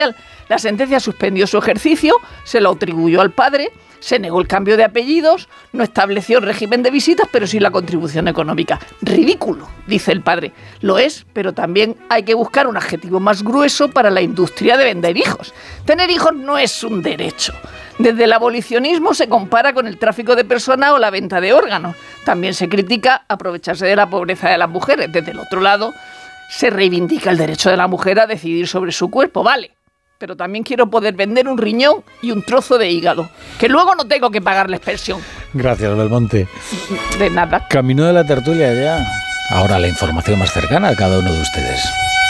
La sentencia suspendió su ejercicio, se lo atribuyó al padre, se negó el cambio de apellidos, no estableció el régimen de visitas, pero sí la contribución económica. Ridículo, dice el padre. Lo es, pero también hay que buscar un adjetivo más grueso para la industria de vender hijos. Tener hijos no es un derecho. Desde el abolicionismo se compara con el tráfico de personas o la venta de órganos. También se critica aprovecharse de la pobreza de las mujeres. Desde el otro lado, se reivindica el derecho de la mujer a decidir sobre su cuerpo, vale. Pero también quiero poder vender un riñón y un trozo de hígado, que luego no tengo que pagarles pensión. Gracias, Belmonte. De nada. Camino de la tertulia ya. Ahora la información más cercana a cada uno de ustedes.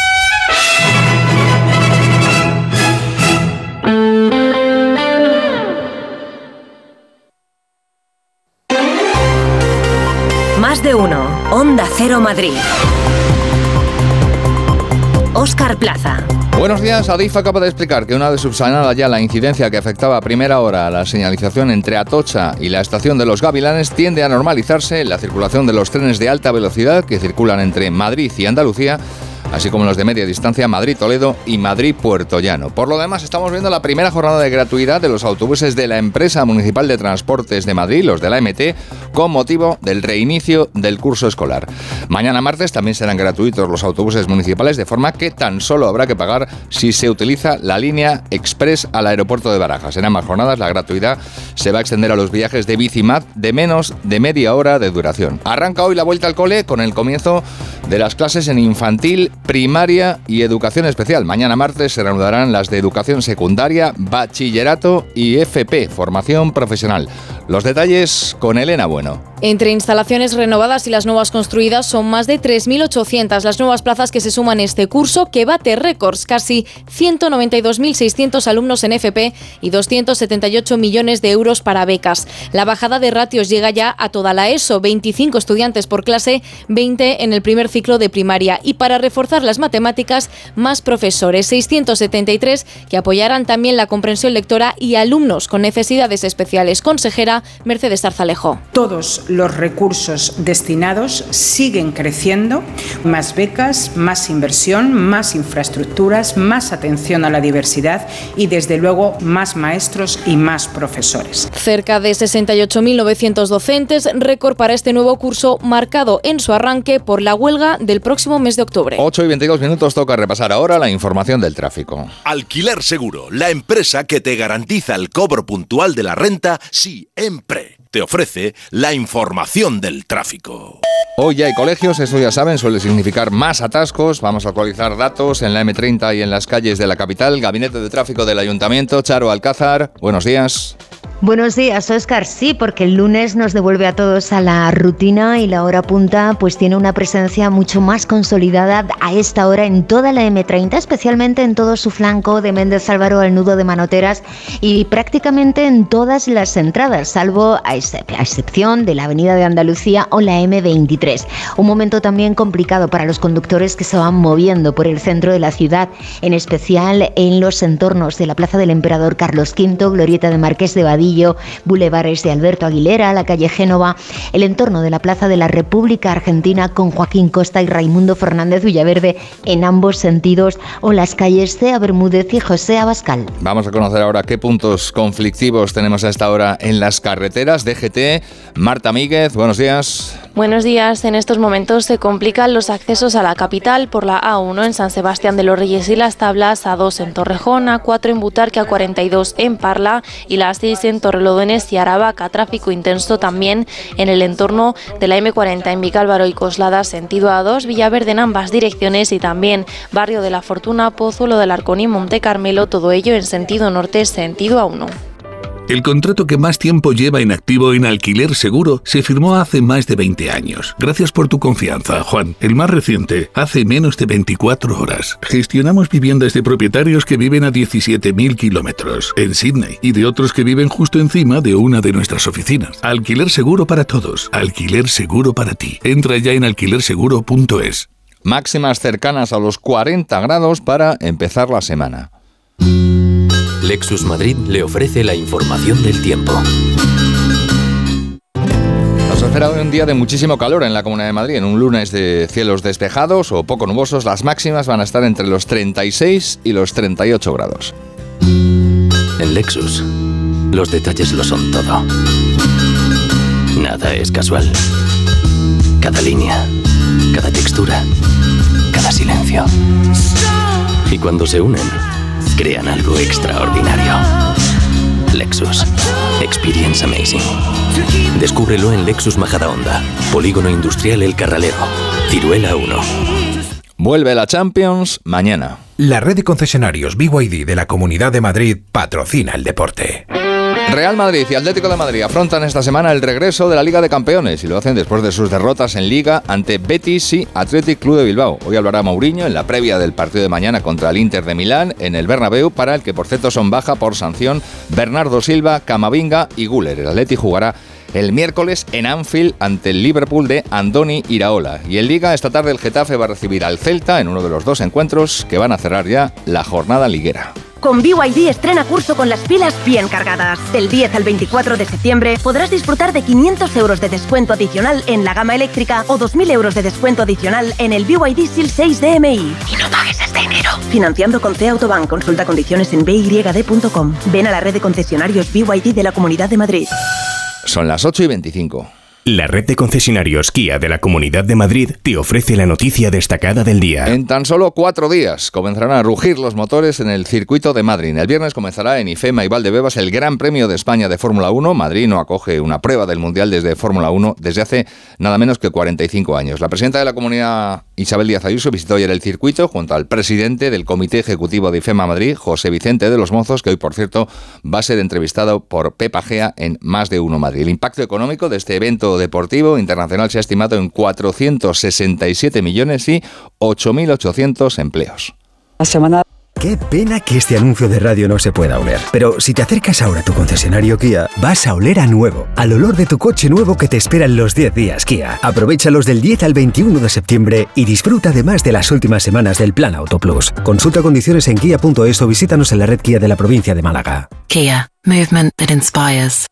Más de uno. Onda Cero Madrid. Óscar Plaza. Buenos días. Adif acaba de explicar que una vez subsanada ya la incidencia que afectaba a primera hora a la señalización entre Atocha y la estación de Los Gavilanes, tiende a normalizarse la circulación de los trenes de alta velocidad que circulan entre Madrid y Andalucía, así como los de media distancia Madrid-Toledo y Madrid-Puerto Llano. Por lo demás, estamos viendo la primera jornada de gratuidad de los autobuses de la Empresa Municipal de Transportes de Madrid, los de la MT, con motivo del reinicio del curso escolar. Mañana martes también serán gratuitos los autobuses municipales, de forma que tan solo habrá que pagar si se utiliza la línea Express al aeropuerto de Barajas. En ambas jornadas la gratuidad se va a extender a los viajes de Bicimat de menos de media hora de duración. Arranca hoy la vuelta al cole con el comienzo de las clases en infantil, primaria y educación especial. Mañana martes se reanudarán las de educación secundaria, bachillerato y FP, formación profesional. Los detalles con Elena Bueno. Entre instalaciones renovadas y las nuevas construidas son más de 3.800 las nuevas plazas que se suman este curso, que bate récords, casi 192.600 alumnos en FP y 278 millones de euros para becas. La bajada de ratios llega ya a toda la ESO, 25 estudiantes por clase, 20 en el primer ciclo de primaria. Y para reforzar las matemáticas, más profesores, 673, que apoyarán también la comprensión lectora y alumnos con necesidades especiales. Consejera Mercedes Zarzalejo. Todos los recursos destinados siguen creciendo, más becas, más inversión, más infraestructuras, más atención a la diversidad y desde luego más maestros y más profesores. Cerca de 68.900 docentes, récord para este nuevo curso, marcado en su arranque por la huelga del próximo mes de octubre. 8:22, toca repasar ahora la información del tráfico. Alquiler Seguro, la empresa que te garantiza el cobro puntual de la renta siempre. Te ofrece la información del tráfico. Hoy ya hay colegios, eso ya saben, suele significar más atascos. Vamos a actualizar datos en la M30 y en las calles de la capital. Gabinete de Tráfico del Ayuntamiento, Charo Alcázar, buenos días. Buenos días, Óscar. Sí, porque el lunes nos devuelve a todos a la rutina y la hora punta pues tiene una presencia mucho más consolidada a esta hora en toda la M30, especialmente en todo su flanco de Méndez Álvaro al nudo de Manoteras y prácticamente en todas las entradas, salvo a excepción de la Avenida de Andalucía o la M23. Un momento también complicado para los conductores que se van moviendo por el centro de la ciudad, en especial en los entornos de la Plaza del Emperador Carlos V, Glorieta de Marqués de Vadillo, bulevares de Alberto Aguilera, la calle Génova, el entorno de la Plaza de la República Argentina con Joaquín Costa y Raimundo Fernández Villaverde en ambos sentidos, o las calles Cea Bermúdez y José Abascal. Vamos a conocer ahora qué puntos conflictivos tenemos a esta hora en las carreteras. DGT, Marta Míguez, buenos días. Buenos días. En estos momentos se complican los accesos a la capital por la A1 en San Sebastián de los Reyes y Las Tablas, A2 en Torrejón, A4 en Butarque, A42 en Parla y la A6 en Torrelodones y Aravaca. Tráfico intenso también en el entorno de la M40 en Vicálvaro y Coslada, sentido A2, Villaverde en ambas direcciones y también Barrio de la Fortuna, Pozuelo del Arcón y Monte Carmelo, todo ello en sentido norte, sentido A1. El contrato que más tiempo lleva en activo en Alquiler Seguro se firmó hace más de 20 años. Gracias por tu confianza, Juan. El más reciente, hace menos de 24 horas. Gestionamos viviendas de propietarios que viven a 17.000 kilómetros en Sydney y de otros que viven justo encima de una de nuestras oficinas. Alquiler Seguro para todos. Alquiler Seguro para ti. Entra ya en alquilerseguro.es. Máximas cercanas a los 40 grados para empezar la semana. Lexus Madrid le ofrece la información del tiempo. espera hoy un día de muchísimo calor en la Comunidad de Madrid. En un lunes de cielos despejados o poco nubosos, las máximas van a estar entre los 36 y los 38 grados. En Lexus, los detalles lo son todo. Nada es casual. Cada línea, cada textura, cada silencio. Y cuando se unen, crean algo extraordinario. Lexus. Experience amazing. Descúbrelo en Lexus Majadahonda, Polígono Industrial El Carralero, Ciruela 1. Vuelve la Champions mañana. La red de concesionarios BYD de la Comunidad de Madrid patrocina el deporte. Real Madrid y Atlético de Madrid afrontan esta semana el regreso de la Liga de Campeones y lo hacen después de sus derrotas en Liga ante Betis y Athletic Club de Bilbao. Hoy hablará Mourinho en la previa del partido de mañana contra el Inter de Milán en el Bernabéu, para el que por cierto son baja por sanción Bernardo Silva, Camavinga y Güler. El Atleti jugará el miércoles en Anfield ante el Liverpool de Andoni Iraola. Y en Liga, esta tarde el Getafe va a recibir al Celta en uno de los dos encuentros que van a cerrar ya la jornada liguera. Con BYD estrena curso con las pilas bien cargadas. Del 10 al 24 de septiembre podrás disfrutar de 500 euros de descuento adicional en la gama eléctrica o 2.000 euros de descuento adicional en el BYD Seal 6 DMI. Y no pagues este enero. Financiando con C Autobank. Consulta condiciones en byd.com. Ven a la red de concesionarios BYD de la Comunidad de Madrid. Son las 8:25. La red de concesionarios Kia de la Comunidad de Madrid te ofrece la noticia destacada del día. En tan solo 4 días comenzarán a rugir los motores en el circuito de Madrid. El viernes comenzará en IFEMA y Valdebebas el Gran Premio de España de Fórmula 1. Madrid no acoge una prueba del Mundial desde Fórmula 1 desde hace nada menos que 45 años. La presidenta de la Comunidad, Isabel Díaz Ayuso, visitó ayer el circuito junto al presidente del Comité Ejecutivo de IFEMA Madrid, José Vicente de los Mozos, que hoy, por cierto, va a ser entrevistado por Pepa Gea en Más de Uno Madrid. El impacto económico de este evento deportivo internacional se ha estimado en 467 millones y 8.800 empleos. La semana... Qué pena que este anuncio de radio no se pueda oler. Pero si te acercas ahora a tu concesionario Kia, vas a oler a nuevo, al olor de tu coche nuevo que te espera en los 10 días Kia. Aprovéchalos del 10 al 21 de septiembre y disfruta además de las últimas semanas del Plan Auto Plus. Consulta condiciones en kia.es o visítanos en la red Kia de la provincia de Málaga. Kia. Movement that inspires.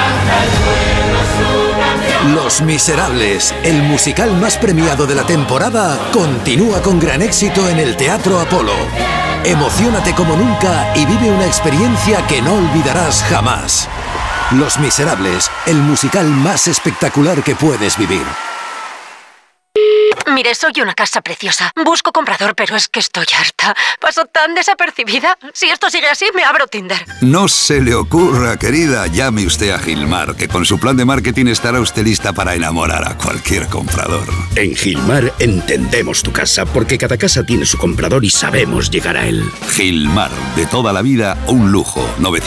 Los Miserables, el musical más premiado de la temporada, continúa con gran éxito en el Teatro Apolo. Emociónate como nunca y vive una experiencia que no olvidarás jamás. Los Miserables, el musical más espectacular que puedes vivir. Mire, soy una casa preciosa. Busco comprador, pero es que estoy harta. Paso tan desapercibida. Si esto sigue así, me abro Tinder. No se le ocurra, querida. Llame usted a Gilmar, que con su plan de marketing estará usted lista para enamorar a cualquier comprador. En Gilmar entendemos tu casa, porque cada casa tiene su comprador y sabemos llegar a él. Gilmar, de toda la vida, un lujo.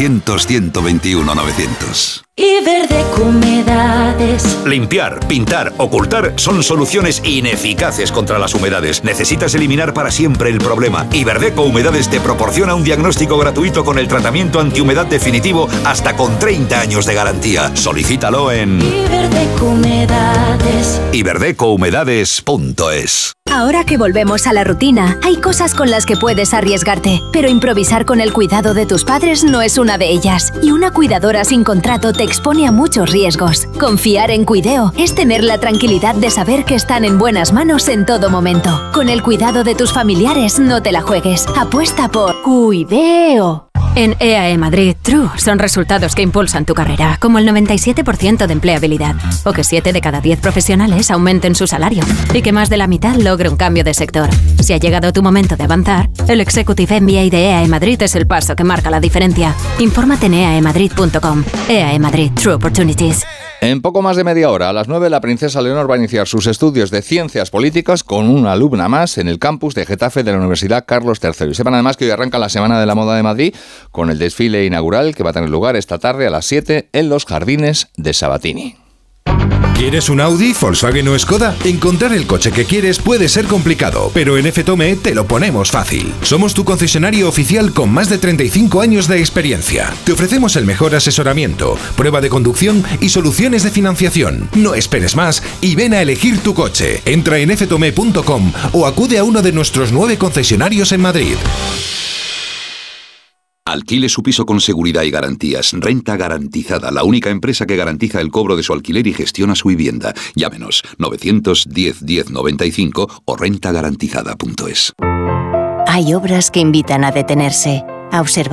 900-121-900. Iberdeco Humedades. Limpiar, pintar, ocultar son soluciones ineficaces contra las humedades. Necesitas eliminar para siempre el problema. Iberdeco Humedades te proporciona un diagnóstico gratuito con el tratamiento antihumedad definitivo hasta con 30 años de garantía. Solicítalo en Iberdeco Humedades. iberdecohumedades.es. Ahora que volvemos a la rutina, hay cosas con las que puedes arriesgarte, pero improvisar con el cuidado de tus padres no es una de ellas. Y una cuidadora sin contrato te expone a muchos riesgos. Confiar en Cuideo es tener la tranquilidad de saber que están en buenas manos en todo momento. Con el cuidado de tus familiares no te la juegues. Apuesta por Cuideo. En EAE Madrid, True son resultados que impulsan tu carrera, como el 97% de empleabilidad, o que 7 de cada 10 profesionales aumenten su salario, y que más de la mitad logre un cambio de sector. Si ha llegado tu momento de avanzar, el Executive MBA de EAE Madrid es el paso que marca la diferencia. Infórmate en eaemadrid.com. EAE Madrid, True Opportunities. En poco más de media hora, a las 9, la princesa Leonor va a iniciar sus estudios de Ciencias Políticas con una alumna más en el campus de Getafe de la Universidad Carlos III. Y sepan además que hoy arranca la Semana de la Moda de Madrid con el desfile inaugural que va a tener lugar esta tarde a las 7 en los jardines de Sabatini. ¿Quieres un Audi, Volkswagen o Skoda? Encontrar el coche que quieres puede ser complicado, pero en FTOME te lo ponemos fácil. Somos tu concesionario oficial con más de 35 años de experiencia. Te ofrecemos el mejor asesoramiento, prueba de conducción y soluciones de financiación. No esperes más y ven a elegir tu coche. Entra en ftome.com o acude a uno de nuestros 9 concesionarios en Madrid. Alquile su piso con seguridad y garantías. Renta Garantizada, la única empresa que garantiza el cobro de su alquiler y gestiona su vivienda. Llámenos 910 10 95 o rentagarantizada.es. Hay obras que invitan a detenerse, a observar